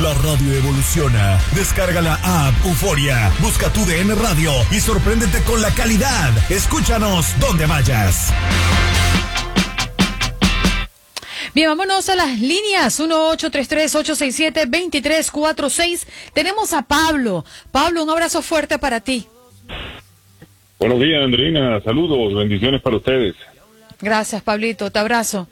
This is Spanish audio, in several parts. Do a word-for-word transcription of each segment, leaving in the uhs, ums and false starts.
La radio evoluciona. Descarga la app Euforia, busca tu D N Radio y sorpréndete con la calidad. Escúchanos donde vayas. Bien, vámonos a las líneas uno ocho tres tres, ocho seis siete, dos tres cuatro seis. Tenemos a Pablo. Pablo, un abrazo fuerte para ti. Buenos días, Andreina. Saludos, bendiciones para ustedes. Gracias, Pablito. Te abrazo.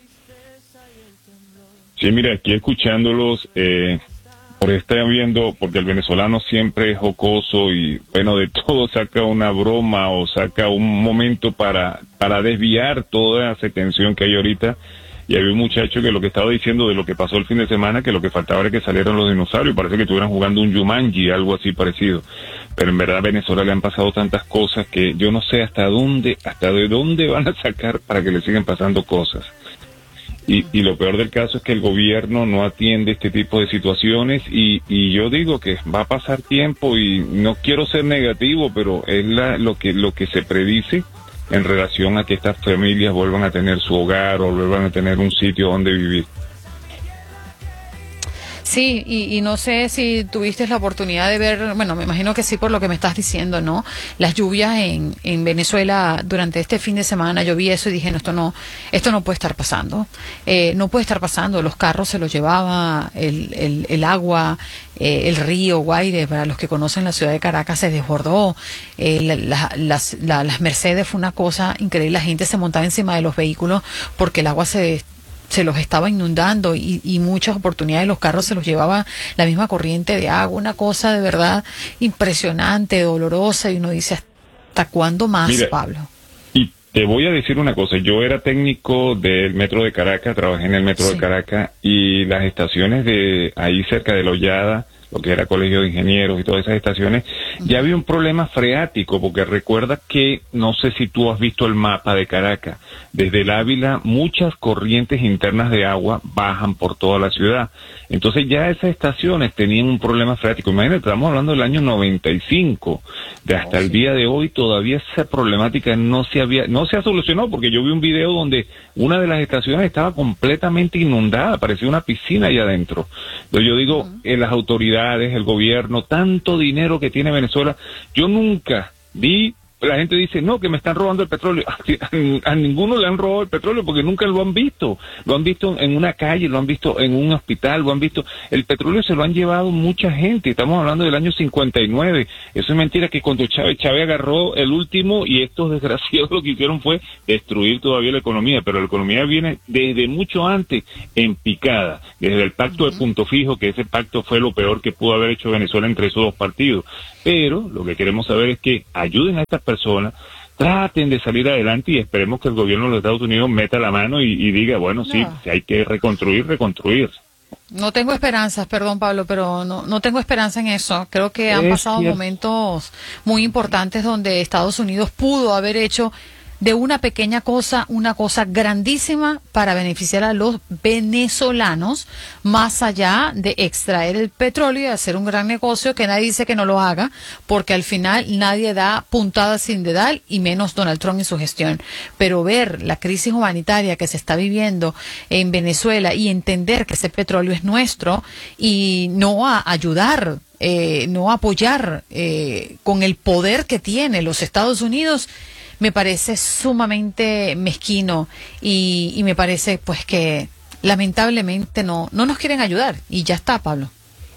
Sí, mira, aquí escuchándolos, eh, por estar viendo, porque el venezolano siempre es jocoso y, bueno, de todo saca una broma o saca un momento para, para desviar toda esa tensión que hay ahorita. Y había un muchacho que lo que estaba diciendo de lo que pasó el fin de semana, que lo que faltaba era que salieran los dinosaurios, parece que estuvieran jugando un Jumanji, algo así parecido. Pero en verdad a Venezuela le han pasado tantas cosas que yo no sé hasta dónde, hasta de dónde van a sacar para que le sigan pasando cosas. Y, y lo peor del caso es que el gobierno no atiende este tipo de situaciones y, y yo digo que va a pasar tiempo y no quiero ser negativo, pero es la, lo que, lo que se predice en relación a que estas familias vuelvan a tener su hogar o vuelvan a tener un sitio donde vivir. Sí, y, y no sé si tuviste la oportunidad de ver, bueno, me imagino que sí por lo que me estás diciendo, ¿no? Las lluvias en, en Venezuela durante este fin de semana, yo vi eso y dije, no, esto no, esto no puede estar pasando, eh, no puede estar pasando, los carros se los llevaba, el, el, el agua, eh, el río Guaire, para los que conocen la ciudad de Caracas, se desbordó, eh, la, la, las, la, las Mercedes fue una cosa increíble, la gente se montaba encima de los vehículos porque el agua se se los estaba inundando y, y muchas oportunidades los carros se los llevaba la misma corriente de agua, una cosa de verdad impresionante, dolorosa, y uno dice, ¿hasta cuándo más? Mira, Pablo? Y te voy a decir una cosa, yo era técnico del metro de Caracas, trabajé en el metro sí. de Caracas, y las estaciones de ahí cerca de La Hollada, lo que era Colegio de Ingenieros y todas esas estaciones, uh-huh. ya había un problema freático, porque recuerda que, no sé si tú has visto el mapa de Caracas, desde el Ávila muchas corrientes internas de agua bajan por toda la ciudad, entonces ya esas estaciones tenían un problema freático. Imagínate, estamos hablando del año noventa y cinco, de hasta oh, el sí. día de hoy todavía esa problemática no se había, no se ha solucionado, porque yo vi un video donde una de las estaciones estaba completamente inundada, parecía una piscina allá adentro. Entonces yo digo, uh-huh. eh, las autoridades, el gobierno, tanto dinero que tiene Venezuela, yo nunca vi, la gente dice, no, que me están robando el petróleo. A, a, a ninguno le han robado el petróleo porque nunca lo han visto. Lo han visto en una calle, lo han visto en un hospital, lo han visto. El petróleo se lo han llevado mucha gente. Estamos hablando del año cincuenta y nueve. Eso es mentira, que cuando Chávez, Chávez agarró el último y estos desgraciados lo que hicieron fue destruir todavía la economía. Pero la economía viene desde mucho antes en picada. Desde el pacto uh-huh. de punto fijo, que ese pacto fue lo peor que pudo haber hecho Venezuela entre esos dos partidos. Pero lo que queremos saber es que ayuden a estas personas, traten de salir adelante y esperemos que el gobierno de los Estados Unidos meta la mano y, y diga, bueno, no. sí, si hay que reconstruir, reconstruir. No tengo esperanzas, perdón Pablo, pero no, no tengo esperanza en eso. Creo que han es pasado cierto. momentos muy importantes donde Estados Unidos pudo haber hecho de una pequeña cosa, una cosa grandísima para beneficiar a los venezolanos, más allá de extraer el petróleo y hacer un gran negocio, que nadie dice que no lo haga, porque al final nadie da puntada sin dedal, y menos Donald Trump y su gestión. Pero ver la crisis humanitaria que se está viviendo en Venezuela y entender que ese petróleo es nuestro y no a ayudar, eh, no a apoyar eh, con el poder que tiene los Estados Unidos, me parece sumamente mezquino y, y me parece pues que lamentablemente no, no nos quieren ayudar y ya está, Pablo.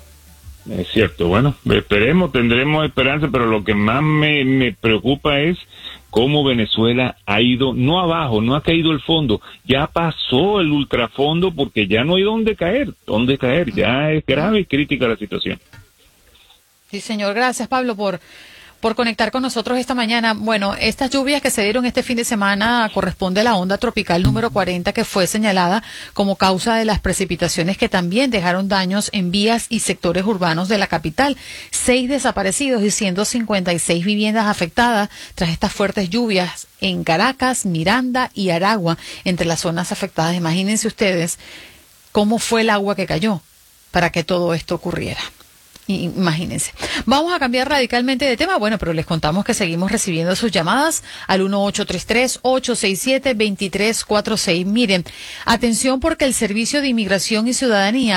Es cierto, bueno, esperemos, tendremos esperanza, pero lo que más me, me preocupa es cómo Venezuela ha ido, no abajo, no ha caído el fondo, ya pasó el ultrafondo porque ya no hay dónde caer, dónde caer, ya es grave y crítica la situación. Sí, señor, gracias Pablo por... por conectar con nosotros esta mañana. Bueno, estas lluvias que se dieron este fin de semana corresponde a la onda tropical número cuarenta, que fue señalada como causa de las precipitaciones que también dejaron daños en vías y sectores urbanos de la capital. Seis desaparecidos y ciento cincuenta y seis viviendas afectadas tras estas fuertes lluvias en Caracas, Miranda y Aragua, entre las zonas afectadas. Imagínense ustedes cómo fue el agua que cayó para que todo esto ocurriera. Imagínense. Vamos a cambiar radicalmente de tema, bueno, pero les contamos que seguimos recibiendo sus llamadas al uno ocho tres tres, ocho seis siete, dos tres cuatro seis. Miren, atención, porque el Servicio de Inmigración y Ciudadanía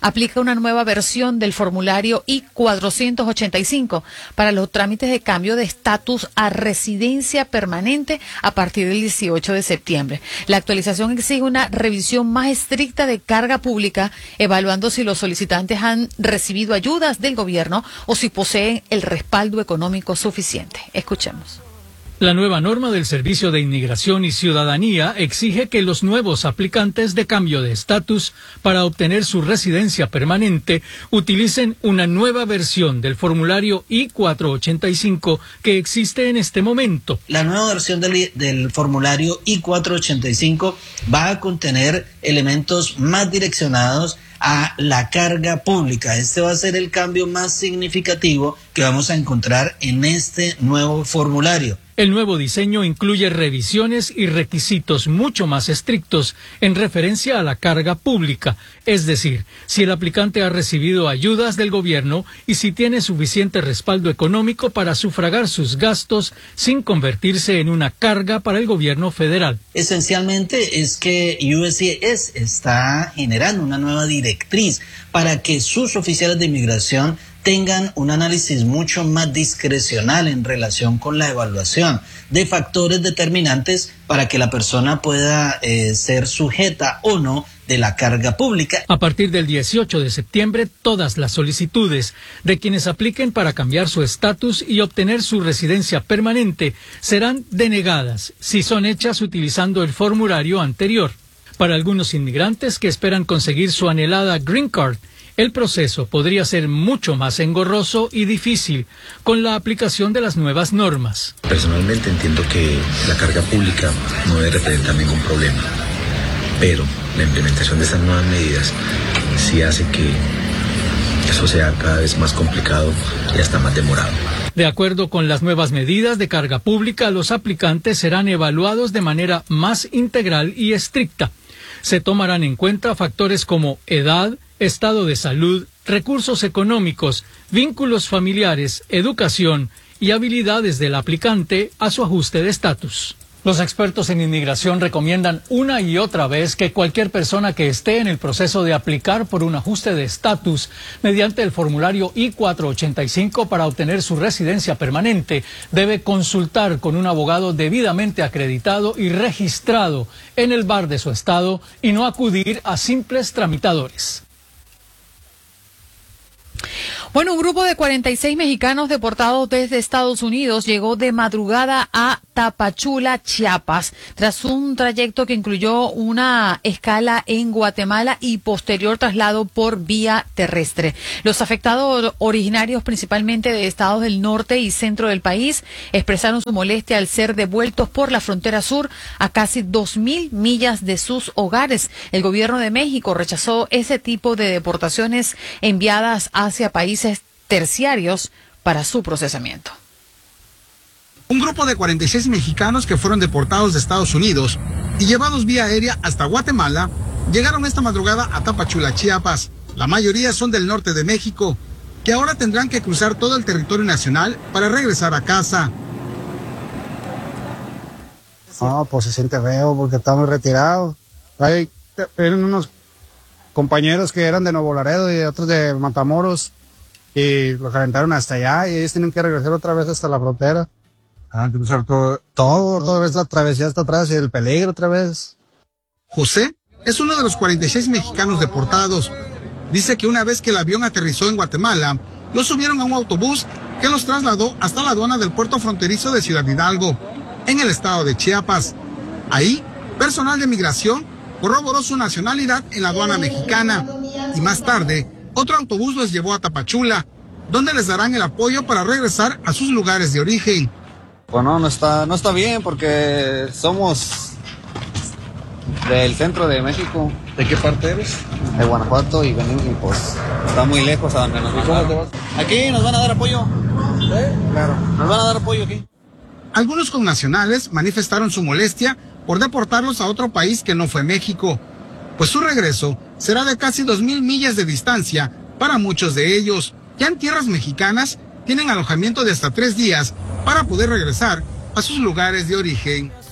aplica una nueva versión del formulario I cuatrocientos ochenta y cinco para los trámites de cambio de estatus a residencia permanente a partir del dieciocho de septiembre. La actualización exige una revisión más estricta de carga pública, evaluando si los solicitantes han recibido ayudas del gobierno o si poseen el respaldo económico suficiente. Escuchemos. La nueva norma del Servicio de Inmigración y Ciudadanía exige que los nuevos aplicantes de cambio de estatus para obtener su residencia permanente utilicen una nueva versión del formulario I cuatrocientos ochenta y cinco que existe en este momento. La nueva versión del, del formulario I cuatrocientos ochenta y cinco va a contener elementos más direccionados a la carga pública. Este va a ser el cambio más significativo que vamos a encontrar en este nuevo formulario. El nuevo diseño incluye revisiones y requisitos mucho más estrictos en referencia a la carga pública, es decir, si el aplicante ha recibido ayudas del gobierno y si tiene suficiente respaldo económico para sufragar sus gastos sin convertirse en una carga para el gobierno federal. Esencialmente es que U S C I S está generando una nueva directriz para que sus oficiales de inmigración tengan un análisis mucho más discrecional en relación con la evaluación de factores determinantes para que la persona pueda eh, ser sujeta o no de la carga pública. A partir del dieciocho de septiembre, todas las solicitudes de quienes apliquen para cambiar su estatus y obtener su residencia permanente serán denegadas si son hechas utilizando el formulario anterior. Para algunos inmigrantes que esperan conseguir su anhelada Green Card, el proceso podría ser mucho más engorroso y difícil con la aplicación de las nuevas normas. Personalmente entiendo que la carga pública no debe representar ningún problema, pero la implementación de estas nuevas medidas sí hace que eso sea cada vez más complicado y hasta más demorado. De acuerdo con las nuevas medidas de carga pública, los aplicantes serán evaluados de manera más integral y estricta. Se tomarán en cuenta factores como edad, estado de salud, recursos económicos, vínculos familiares, educación y habilidades del aplicante a su ajuste de estatus. Los expertos en inmigración recomiendan una y otra vez que cualquier persona que esté en el proceso de aplicar por un ajuste de estatus mediante el formulario I cuatrocientos ochenta y cinco para obtener su residencia permanente debe consultar con un abogado debidamente acreditado y registrado en el bar de su estado y no acudir a simples tramitadores. Bueno, un grupo de cuarenta y seis mexicanos deportados desde Estados Unidos llegó de madrugada a Tapachula, Chiapas, tras un trayecto que incluyó una escala en Guatemala y posterior traslado por vía terrestre. Los afectados, originarios principalmente de estados del norte y centro del país, expresaron su molestia al ser devueltos por la frontera sur a casi dos mil millas de sus hogares. El gobierno de México rechazó ese tipo de deportaciones enviadas hacia países terciarios para su procesamiento. Un grupo de cuarenta y seis mexicanos que fueron deportados de Estados Unidos y llevados vía aérea hasta Guatemala llegaron esta madrugada a Tapachula, Chiapas. La mayoría son del norte de México, que ahora tendrán que cruzar todo el territorio nacional para regresar a casa. No, pues se siente feo porque estamos retirados. Hay eran unos compañeros que eran de Nuevo Laredo y otros de Matamoros y los aventaron hasta allá y ellos tienen que regresar otra vez hasta la frontera. Ah, que cruzar todo, todo, otra vez la travesía hasta atrás y el peligro otra vez. José es uno de los cuarenta y seis mexicanos deportados. Dice que una vez que el avión aterrizó en Guatemala, los subieron a un autobús que los trasladó hasta la aduana del puerto fronterizo de Ciudad Hidalgo, en el estado de Chiapas. Ahí, personal de migración corroboró su nacionalidad en la aduana mexicana y más tarde, otro autobús los llevó a Tapachula, donde les darán el apoyo para regresar a sus lugares de origen. Bueno, no está, no está bien porque somos del centro de México. ¿De qué parte eres? De Guanajuato y venimos y pues está muy lejos a donde nos vamos. Aquí nos van a dar apoyo. ¿Sí? Claro. Nos van a dar apoyo aquí. Algunos connacionales manifestaron su molestia por deportarlos a otro país que no fue México, pues su regreso será de casi dos mil millas de distancia para muchos de ellos. Ya en tierras mexicanas tienen alojamiento de hasta tres días para poder regresar a sus lugares de origen.